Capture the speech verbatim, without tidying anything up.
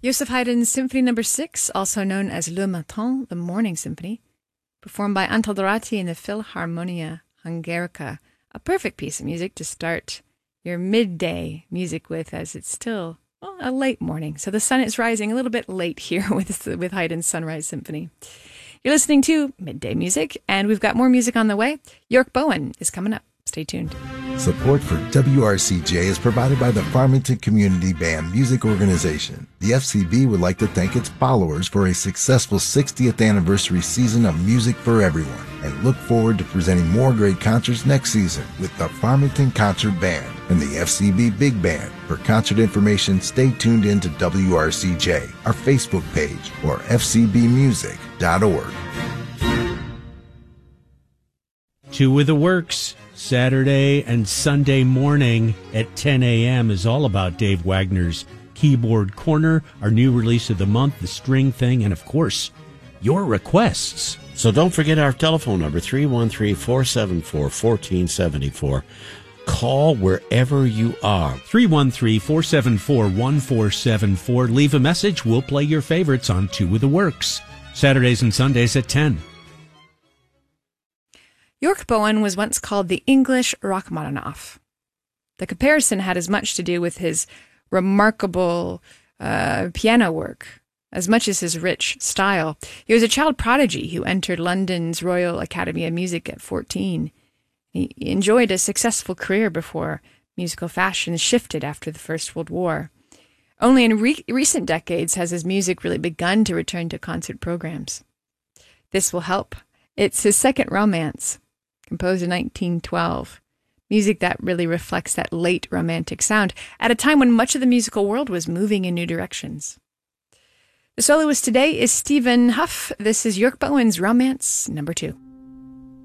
Joseph Haydn's Symphony Number Six, also known as Le Matin, the Morning Symphony, performed by Antal Doráti in the Philharmonia Hungarica. A perfect piece of music to start your midday music with, as it's still well, a late morning. So the sun is rising a little bit late here with with Haydn's Sunrise Symphony. You're listening to Midday Music, and we've got more music on the way. York Bowen is coming up. Stay tuned. Support for W R C J is provided by the Farmington Community Band Music Organization. The F C B would like to thank its followers for a successful sixtieth anniversary season of music for everyone, and look forward to presenting more great concerts next season with the Farmington Concert Band and the F C B Big Band. For concert information, stay tuned in to W R C J, our Facebook page, or f c b music dot org. Two with the Works, Saturday and Sunday morning at ten a.m. is all about Dave Wagner's Keyboard Corner, our new release of the month, The String Thing, and of course, your requests. So don't forget our telephone number, three one three, four seven four, one four seven four. Call wherever you are. three one three, four seven four, one four seven four. Leave a message. We'll play your favorites on Two with the Works, Saturdays and Sundays at ten. York Bowen was once called the English Rachmaninoff. The comparison had as much to do with his remarkable uh, piano work as much as his rich style. He was a child prodigy who entered London's Royal Academy of Music at fourteen. He enjoyed a successful career before musical fashions shifted after the First World War. Only in re- recent decades has his music really begun to return to concert programs. This will help. It's his second romance, composed in nineteen twelve, music that really reflects that late romantic sound at a time when much of the musical world was moving in new directions. The soloist today is Stephen Huff. This is York Bowen's Romance Number Two.